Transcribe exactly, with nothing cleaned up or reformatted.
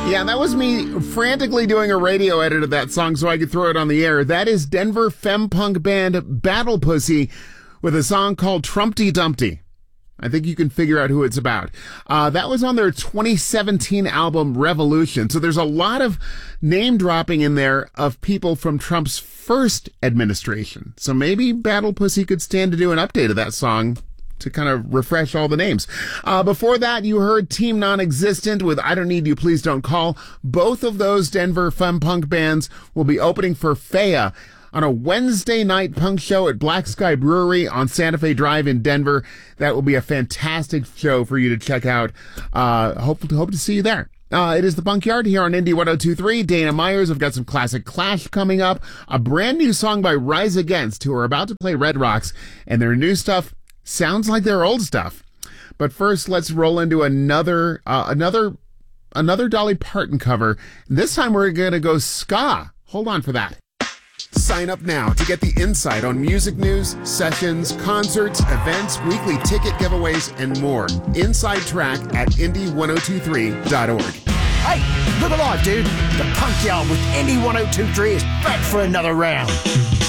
Yeah, that was me frantically doing a radio edit of that song so I could throw it on the air. That is Denver femme punk band Battle Pussy with a song called Trumpty Dumpty. I think you can figure out who it's about. Uh, that was on their twenty seventeen album Revolution. So there's a lot of name dropping in there of people from Trump's first administration. So maybe Battle Pussy could stand to do an update of that song to kind of refresh all the names. Uh, before that, you heard Team Non-Existent with I Don't Need You, Please Don't Call. Both of those Denver femme punk bands will be opening for Faya on a Wednesday night punk show at Black Sky Brewery on Santa Fe Drive in Denver. That will be a fantastic show for you to check out. Uh, hope, hope to see you there. Uh, it is the Punkyard here on Indie one oh two point three. Dana Myers. I've got some classic Clash coming up. A brand new song by Rise Against, who are about to play Red Rocks, and their new stuff sounds like their old stuff. But first, let's roll into another, uh, another, another Dolly Parton cover. This time we're going to go ska. Hold on for that. Sign up now to get the insight on music news, sessions, concerts, events, weekly ticket giveaways, and more. Inside Track at indie ten twenty-three dot org. Hey, look alive, dude. The Punkyard with Indie ten twenty-three is back for another round.